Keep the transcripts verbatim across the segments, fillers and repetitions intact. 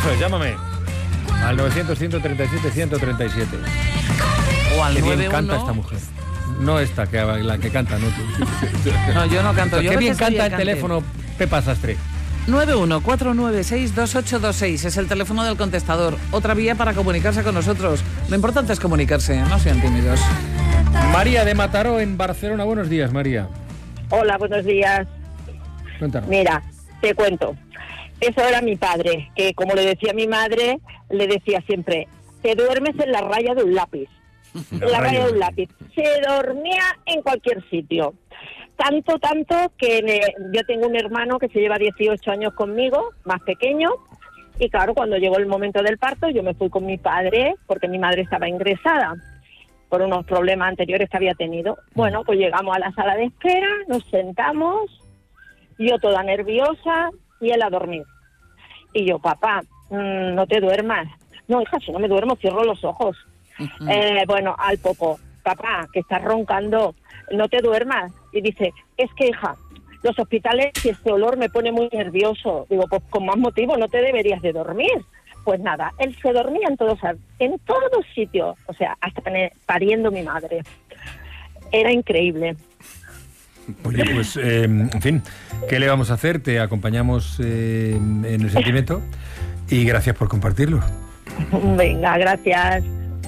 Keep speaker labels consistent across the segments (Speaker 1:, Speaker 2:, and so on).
Speaker 1: Eso es, llámame. Al novecientos, ciento treinta y siete, ciento treinta y siete.
Speaker 2: O al
Speaker 1: Qué bien
Speaker 2: nueve uno.
Speaker 1: canta esta mujer. No esta, que la que canta, no tú.
Speaker 2: No, yo no canto. Yo
Speaker 1: Qué
Speaker 2: a
Speaker 1: bien
Speaker 2: veces soy
Speaker 1: canta el
Speaker 2: cante.
Speaker 1: teléfono Pepa Sastre.
Speaker 2: nueve uno cuatro nueve seis dos ocho dos seis es el teléfono del contestador. Otra vía para comunicarse con nosotros. Lo importante es comunicarse, no sean tímidos.
Speaker 1: María de Mataró, en Barcelona. Buenos días, María.
Speaker 3: Hola, buenos días.
Speaker 1: Cuéntanos.
Speaker 3: Mira, te cuento. Eso era mi padre, que como le decía mi madre, le decía siempre, te duermes en la raya de un lápiz. En la raya de un lápiz. Se dormía en cualquier sitio. Tanto, tanto que me, yo tengo un hermano que se lleva dieciocho años conmigo, más pequeño, y claro, cuando llegó el momento del parto, yo me fui con mi padre, porque mi madre estaba ingresada por unos problemas anteriores que había tenido. Bueno, pues llegamos a la sala de espera, nos sentamos, yo toda nerviosa y él a dormir. Y yo, papá, mmm, no te duermas. No, hija, si no me duermo, cierro los ojos. Uh-huh. Eh, bueno, al poco, papá, que estás roncando, no te duermas. Y dice, es que, hija, los hospitales y este olor me pone muy nervioso. Digo, pues con más motivo no te deberías de dormir. Pues nada, él se dormía en todos, en todos sitios, o sea, hasta pariendo mi madre. Era increíble.
Speaker 1: Oye, pues, eh, en fin, ¿qué le vamos a hacer? Te acompañamos eh, en el sentimiento y gracias por compartirlo.
Speaker 3: Venga, gracias.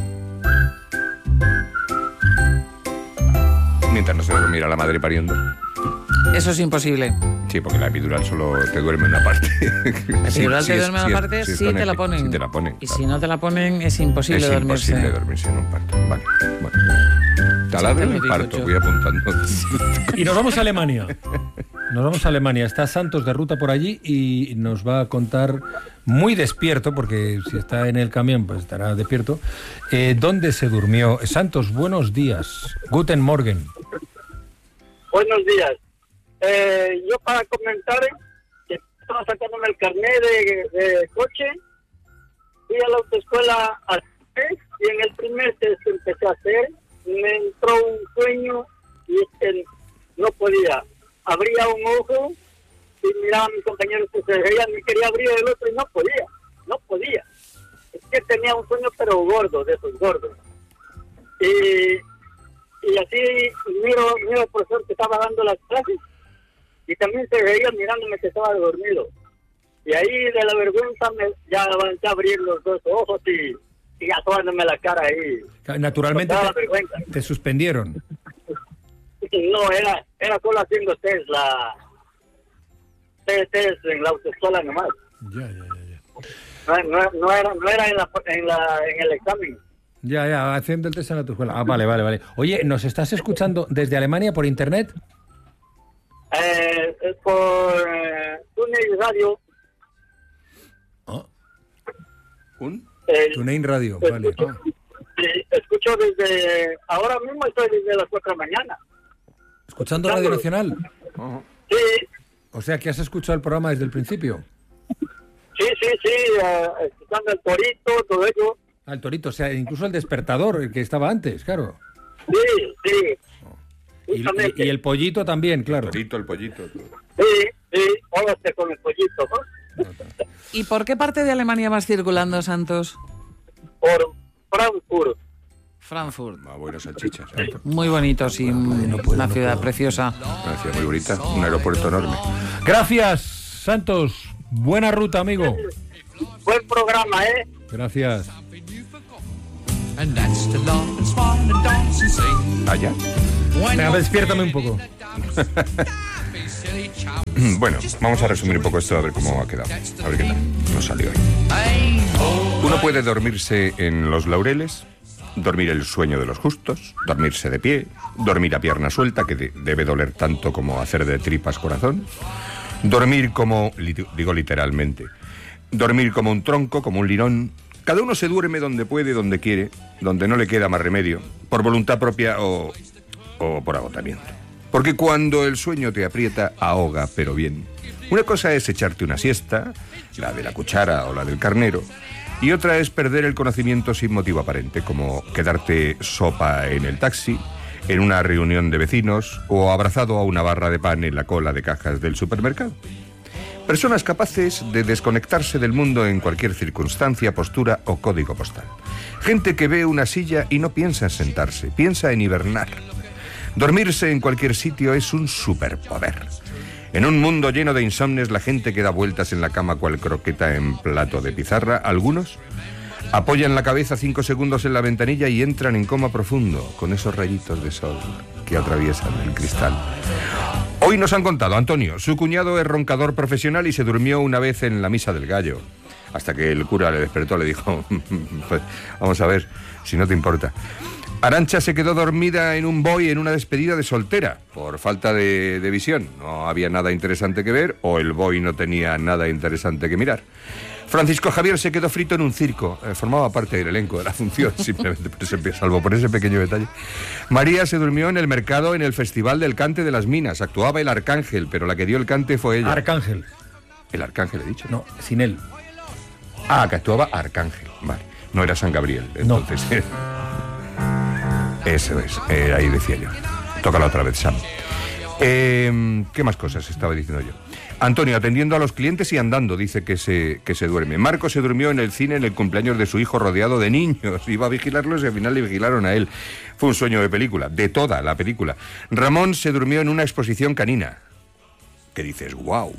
Speaker 4: Mientras no se dormirá la madre pariendo.
Speaker 2: Eso es imposible.
Speaker 4: Sí, porque la epidural solo te duerme en una parte.
Speaker 2: La epidural
Speaker 4: sí,
Speaker 2: te
Speaker 4: sí,
Speaker 2: duerme en
Speaker 4: sí,
Speaker 2: una parte
Speaker 4: sí,
Speaker 2: si
Speaker 4: sí,
Speaker 2: te la
Speaker 4: sí,
Speaker 2: ponen.
Speaker 4: sí te la ponen,
Speaker 2: Y
Speaker 4: claro.
Speaker 2: si no te la ponen, es imposible
Speaker 4: es
Speaker 2: dormirse.
Speaker 4: imposible dormirse en un parto. Vale, bueno. Talado en el parto, voy apuntando.
Speaker 1: Y nos vamos a Alemania. Nos vamos a Alemania. Está Santos de ruta por allí y nos va a contar, muy despierto, porque si está en el camión, pues estará despierto, eh, dónde se durmió. Santos, buenos días. Guten Morgen.
Speaker 5: Buenos días. Eh, yo para comentar que estaba sacándome el carnet de, de coche, fui a la autoescuela a hacer, y en el primer test que empecé a hacer, me entró un sueño y este, no podía. Abría un ojo y miraba a mis compañeros que se reían y quería abrir el otro y no podía, no podía. Es que tenía un sueño pero gordo, de esos gordos. Y, y así miro, miro al profesor que estaba dando las clases y también se reía mirándome que estaba dormido. Y ahí de la vergüenza me, ya avancé a abrir los dos ojos y, y asomándome la cara ahí.
Speaker 1: Naturalmente te, te suspendieron.
Speaker 5: No, era era solo haciendo test, la test, test en la autoescuela nomás.
Speaker 1: Ya, ya, ya.
Speaker 5: No, no, no era, no era en, la, en, la, en el examen.
Speaker 1: Ya, ya, haciendo el test en la autoescuela. Ah, vale, vale, vale. Oye, ¿nos estás escuchando desde Alemania por internet?
Speaker 5: Eh, por eh, TuneIn Radio.
Speaker 1: ¿Oh?
Speaker 4: ¿Un?
Speaker 5: Eh,
Speaker 1: TuneIn Radio,
Speaker 5: escucho,
Speaker 1: vale. Oh.
Speaker 5: Sí, escucho desde... Ahora mismo estoy desde las cuatro de la mañana.
Speaker 1: ¿Escuchando Radio Nacional?
Speaker 4: Uh-huh.
Speaker 5: Sí.
Speaker 1: O sea, que has escuchado el programa desde el principio.
Speaker 5: Sí, sí, sí, uh, escuchando el torito, todo ello.
Speaker 1: Ah, el torito, o sea, incluso el despertador, el que estaba antes, claro.
Speaker 5: Sí, sí.
Speaker 1: Y, y, y el pollito también, claro.
Speaker 4: El torito, el pollito. Todo.
Speaker 5: Sí, sí, póngase con el pollito, ¿no?
Speaker 2: ¿Y por qué parte de Alemania vas circulando, Santos?
Speaker 5: Por Frankfurt.
Speaker 2: Frankfurt.
Speaker 4: Ah, buenas salchichas. ¿eh?
Speaker 2: Muy bonito, sí, no puedo, una no ciudad puedo. preciosa.
Speaker 4: Una ciudad muy bonita, un aeropuerto enorme.
Speaker 1: Gracias, Santos. Buena ruta, amigo.
Speaker 5: Buen programa, ¿eh?
Speaker 1: Gracias.
Speaker 4: ¿Allá?
Speaker 1: Venga, despiértame un poco.
Speaker 4: Bueno, vamos a resumir un poco esto a ver cómo ha quedado. A ver qué tal nos salió hoy. Uno puede dormirse en los laureles, dormir el sueño de los justos, dormirse de pie, dormir a pierna suelta, que de- debe doler tanto como hacer de tripas corazón, dormir como, li- digo literalmente, dormir como un tronco, como un lirón. Cada uno se duerme donde puede, donde quiere, donde no le queda más remedio, por voluntad propia o, o por agotamiento. Porque cuando el sueño te aprieta, ahoga, pero bien. Una cosa es echarte una siesta, la de la cuchara o la del carnero, y otra es perder el conocimiento sin motivo aparente, como quedarte sopa en el taxi, en una reunión de vecinos o abrazado a una barra de pan en la cola de cajas del supermercado. Personas capaces de desconectarse del mundo en cualquier circunstancia, postura o código postal. Gente que ve una silla y no piensa en sentarse, piensa en hibernar. Dormirse en cualquier sitio es un superpoder. En un mundo lleno de insomnes, la gente que da vueltas en la cama cual croqueta en plato de pizarra, algunos apoyan la cabeza cinco segundos en la ventanilla y entran en coma profundo, con esos rayitos de sol que atraviesan el cristal. Hoy nos han contado, Antonio, su cuñado es roncador profesional y se durmió una vez en la misa del gallo. Hasta que el cura le despertó, le dijo, pues vamos a ver, si no te importa. Arantxa se quedó dormida en un boy en una despedida de soltera, por falta de, de visión. No había nada interesante que ver, o el boy no tenía nada interesante que mirar. Francisco Javier se quedó frito en un circo. Eh, formaba parte del elenco de la función, simplemente por ese, salvo por ese pequeño detalle. María se durmió en el mercado en el Festival del Cante de las Minas. Actuaba el Arcángel, pero la que dio el cante fue ella.
Speaker 1: Arcángel.
Speaker 4: ¿El Arcángel he dicho?
Speaker 1: No, sin él.
Speaker 4: Ah, que actuaba Arcángel. Vale. No era San Gabriel, entonces. No. Eso es, eh, ahí decía yo. Tócala otra vez, Sam. Eh, ¿Qué más cosas estaba diciendo yo? Antonio, atendiendo a los clientes y andando, dice que se, que se duerme. Marco se durmió en el cine en el cumpleaños de su hijo rodeado de niños. Iba a vigilarlos y al final le vigilaron a él. Fue un sueño de película, de toda la película. Ramón se durmió en una exposición canina. ¿Qué dices? ¡Guau!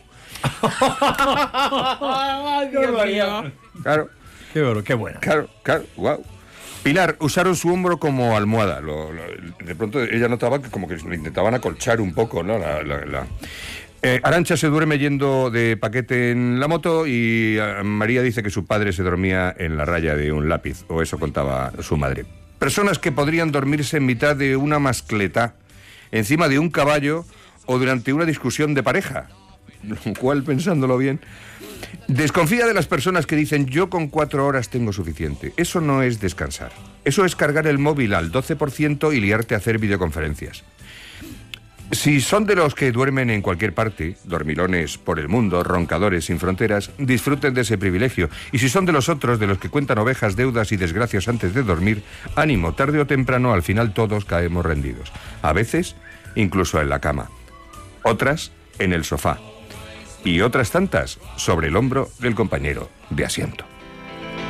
Speaker 4: Claro.
Speaker 1: Qué bueno, qué bueno.
Speaker 4: Claro, claro, guau. Pilar, usaron su hombro como almohada. Lo, lo, de pronto ella notaba que como que le intentaban acolchar un poco, ¿no? La, la, la... Eh, Arantxa se duerme yendo de paquete en la moto y uh, María dice que su padre se dormía en la raya de un lápiz, o eso contaba su madre. Personas que podrían dormirse en mitad de una mascleta, encima de un caballo o durante una discusión de pareja, lo cual, pensándolo bien, desconfía de las personas que dicen yo con cuatro horas tengo suficiente. Eso no es descansar. Eso es cargar el móvil al doce por ciento y liarte a hacer videoconferencias. Si son de los que duermen en cualquier parte, dormilones por el mundo, roncadores sin fronteras, disfruten de ese privilegio. Y si son de los otros, de los que cuentan ovejas, deudas y desgracias antes de dormir, ánimo, tarde o temprano, al final todos caemos rendidos. A veces, incluso en la cama. Otras, en el sofá. Y otras tantas, sobre el hombro del compañero de asiento.